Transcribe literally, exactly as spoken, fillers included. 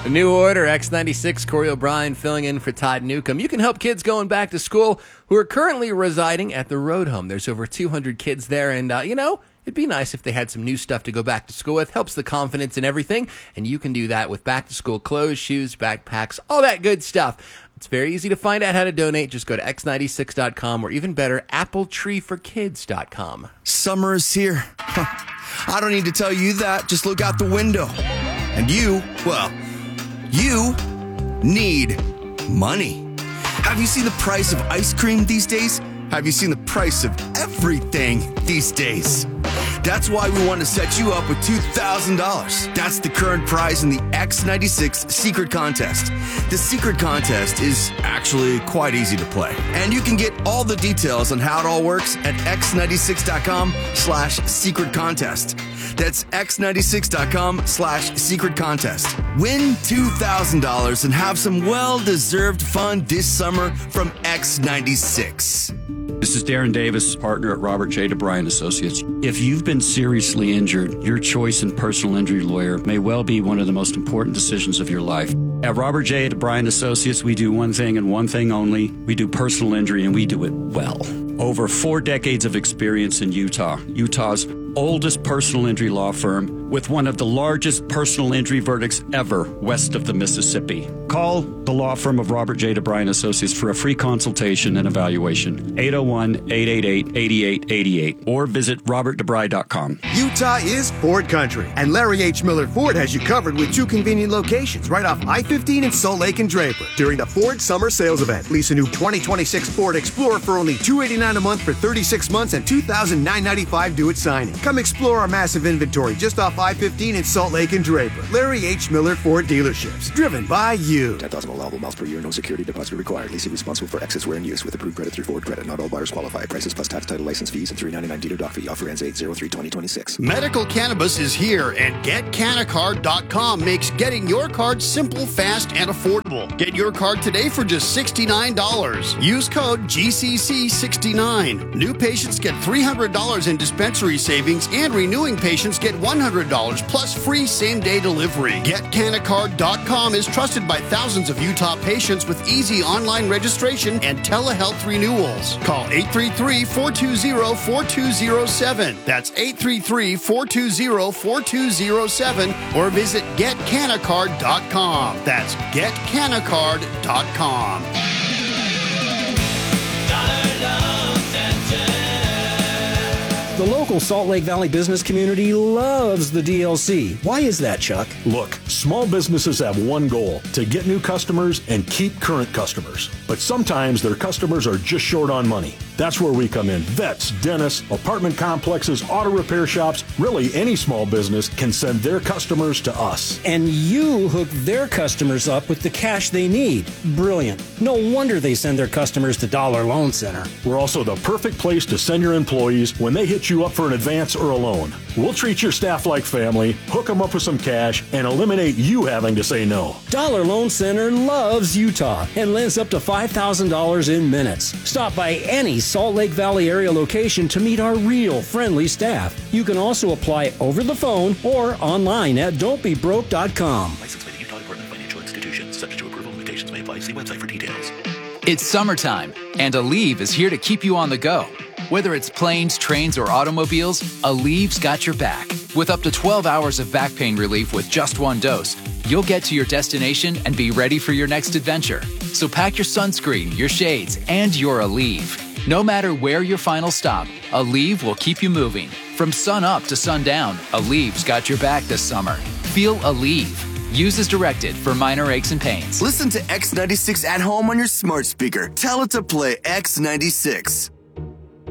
A new order, X ninety-six, Corey O'Brien filling in for Todd Newcomb. You can help kids going back to school who are currently residing at the Road Home. There's over two hundred kids there, and, uh, you know, it'd be nice if they had some new stuff to go back to school with. Helps the confidence and everything, and you can do that with back-to-school clothes, shoes, backpacks, all that good stuff. It's very easy to find out how to donate. Just go to x ninety-six dot com or even better, apple tree for kids dot com. Summer is here. I don't need to tell you that. Just look out the window. And you, well, you need money. Have you seen the price of ice cream these days? Have you seen the price of everything these days? That's why we want to set you up with two thousand dollars. That's the current prize in the X ninety-six Secret Contest. The Secret Contest is actually quite easy to play. And you can get all the details on how it all works at x ninety-six dot com slash secret contest. That's x ninety-six dot com slash secret contest. Win two thousand dollars and have some well-deserved fun this summer from X ninety-six. This is Darren Davis, partner at Robert J. DeBryan Associates. If you've been seriously injured, your choice in personal injury lawyer may well be one of the most important decisions of your life. At Robert J. DeBryan Associates, we do one thing and one thing only. We do personal injury, and we do it well. Over four decades of experience in Utah, Utah's oldest personal injury law firm with one of the largest personal injury verdicts ever west of the Mississippi. Call the law firm of Robert J. DeBryan Associates for a free consultation and evaluation. eight oh one, eight eight eight, eight eight eight eight or visit robert debry dot com. Utah is Ford country, and Larry H. Miller Ford has you covered with two convenient locations right off I fifteen in Salt Lake and Draper. During the Ford Summer Sales Event, lease a new twenty twenty-six Ford Explorer for only two hundred eighty-nine dollars a month for thirty-six months and two thousand nine hundred ninety-five dollars due at signing. Come explore our massive inventory just off I fifteen in Salt Lake and Draper. Larry H. Miller Ford dealerships, driven by you. ten thousand allowable miles per year, no security deposit required. Leasing responsible for excess wear and use with approved credit through Ford Credit. Not all buyers qualify. Prices plus tax, title, license fees, and three ninety-nine dealer doc fee. Offer ends eight oh three twenty twenty-six. Medical cannabis is here, and get canacard dot com makes getting your card simple, fast, and affordable. Get your card today for just sixty-nine dollars. Use code G C C sixty-nine. New patients get three hundred dollars in dispensary savings, and renewing patients get one hundred dollars plus free same-day delivery. get canacard dot com is trusted by thousands of Utah patients with easy online registration and telehealth renewals. Call eight three three, four two zero, four two zero seven. That's eight three three, four two zero, four two zero seven or visit get canacard dot com. That's get canacard dot com. The local Salt Lake Valley business community loves the D L C. Why is that, Chuck? Look, small businesses have one goal, to get new customers and keep current customers. But sometimes their customers are just short on money. That's where we come in. Vets, dentists, apartment complexes, auto repair shops, really any small business can send their customers to us. And you hook their customers up with the cash they need. Brilliant. No wonder they send their customers to Dollar Loan Center. We're also the perfect place to send your employees when they hit you up for an advance or a loan. We'll treat your staff like family, hook them up with some cash, and eliminate you having to say no. Dollar Loan Center loves Utah and lends up to five thousand dollars in minutes. Stop by any Salt Lake Valley area location to meet our real friendly staff. You can also apply over the phone or online at don't be broke dot com. Licensed by the Utah Department of Financial Institutions. Subject to approval, limitations may apply. See website for details. It's summertime, and Aleve is here to keep you on the go. Whether it's planes, trains, or automobiles, Aleve's got your back. With up to twelve hours of back pain relief with just one dose, you'll get to your destination and be ready for your next adventure. So pack your sunscreen, your shades, and your Aleve. No matter where your final stop, Aleve will keep you moving. From sun up to sundown, Aleve's got your back this summer. Feel Aleve. Use as directed for minor aches and pains. Listen to X ninety-six at home on your smart speaker. Tell it to play X ninety-six.